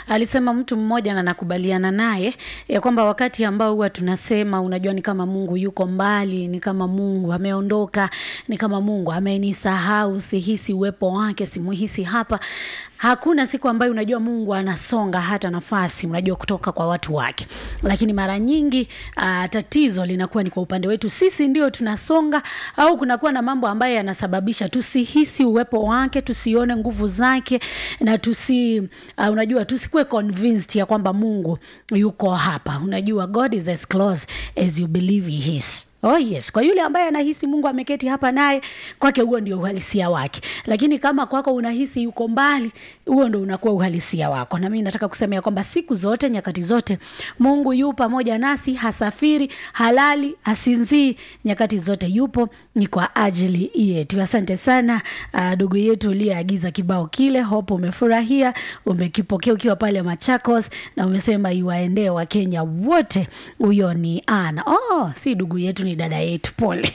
alisema mtu mmoja na nakubaliana naye ya kwamba wakati ambao huwa tunasema unajua ni kama Mungu yuko mbali, ni kama Mungu ameondoka, ni kama Mungu amenisahau, sihisi uwepo wake, simuhisi hapa. Hakuna siku ambayo unajua Mungu anasonga hata nafasi unajua kutoka kwa watu wake. Lakini mara nyingi tatizo linakuwa ni kwa upande wetu. Sisi ndio tunasonga au kunakuwa na mambo ambayo yanasababisha tusihisi uwepo wake, tusione nguvu zake na unajua tusikuwe convinced ya kwamba Mungu yuko hapa. Unajua God is as close as you believe he is. Oh yes, kwa yule ambaye anahisi Mungu ameketi hapa naye, kwake huo ndio uhalisia wake. Lakini kama kwako unahisi yuko mbali, huo ndio unakuwa uhalisia wako. Na mimi nataka kusema ya kwamba siku zote, nyakati zote, Mungu yupo pamoja nasi, hasafiri, halali, asinzii, nyakati zote yupo, ni kwa ajili yetu. Asante sana ndugu yetu uliyeagiza kibao kile. Hope umefurahia, umekipokea ukiwa pale Machakos na umesema iwaendee wa Kenya wote. Huyo ni Ana. Si ndugu yetu, ni dada yetu, pole.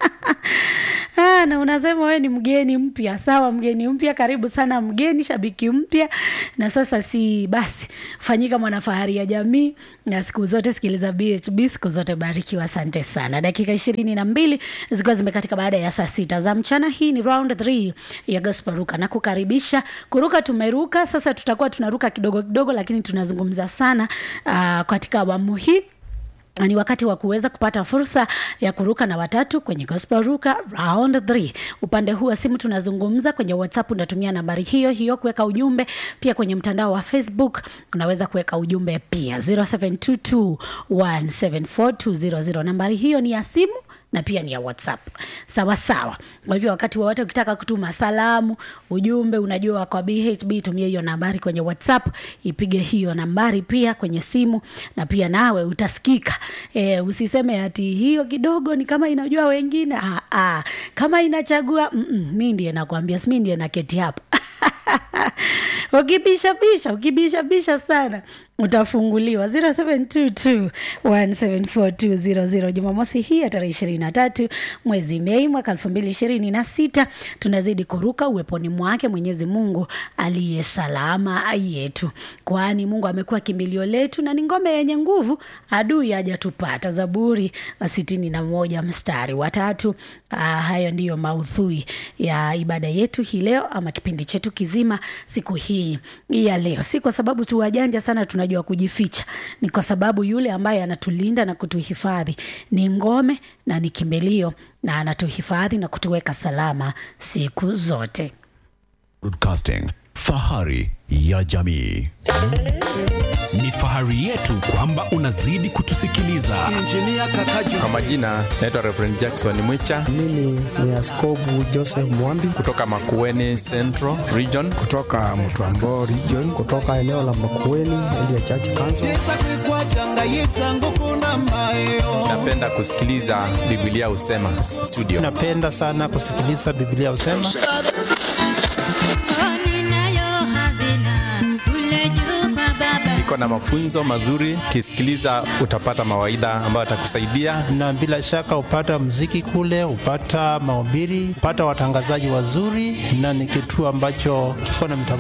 Na unasema wewe ni mgeni mpya. Sawa, mgeni mpya, karibu sana mgeni, shabiki mpya. Na sasa basi fanyika mwanafahari ya jamii, na siku zote sikiliza BHB, siku zote barikiwa. Asante sana. Dakika 22 zilikuwa zimekatika baada ya saa 6 za mchana. Hii ni round 3 ya Gospel Ruka na kukaribisha. Kuruka tumeruka, sasa tutakuwa tunaruka kidogo kidogo, lakini tunazungumza sana katika awamu hii. Ni wakati wa kuweza kupata fursa ya kuruka na watatu kwenye Gospel Ruka round 3. Upande huu wa simu tunazungumza kwenye WhatsApp, unatumia nambari hiyo kuweka ujumbe. Pia kwenye mtandao wa Facebook unaweza kuweka ujumbe pia 0722174200. Nambari hiyo ni ya simu na pia ni ya WhatsApp. Sawa sawa. Kwa hivyo wakati wote ukitaka kutuma salamu, ujumbe, unajua kwa BHB, tumia hiyo nambari kwenye WhatsApp, ipige hiyo nambari pia kwenye simu na pia nawe utasikika. Usiseme ati hiyo kidogo ni kama inajua wengine. Kama inachagua, mimi ndiye nakwambia, mimi ndiye naketi hapa. Ukibisha sana utafunguliwa 0722174200. Jumamosi hii ya tarehe 23 mwezi Mei mwaka 2026 tunazidi kuruka uweponi mwake Mwenyezi Mungu aliye salama yetu, kwani Mungu amekuwa kimbilio letu na ni ngome yenye nguvu, adui hajatupata. Zaburi 61 mstari wa 3. Hayo ndiyo maudhui ya ibada yetu hii leo, ama kipindi chetu kizima siku hii ya leo. Si kwa sababu tu wajanja sana tunajua kujificha, ni kwa sababu yule ambaye anatulinda na kutuhifadhi ni ngome na ni kimbilio, na anatuhifadhi na kutuweka salama siku zote. Broadcasting, fahari ya jamii. Ni fahari yetu kwamba unazidi kutusikiliza. Kwa majina naitwa Reverend Jackson Mwicha. Mimi ni Askobu Joseph Mwambi kutoka Makueni Central Region, kutoka Mtwambo Region, kutoka eneo la Makueni Elia Church Council. Napenda kusikiliza Biblia Husema studio. Napenda sana kusikiliza Biblia Husema. Iko na mafunzo mazuri, kisikiliza utapata mawaidha ambayo atakusaidia, na bila shaka upata muziki kule, upata mahubiri, upata watangazaji wazuri, na ni kitu ambacho kiko na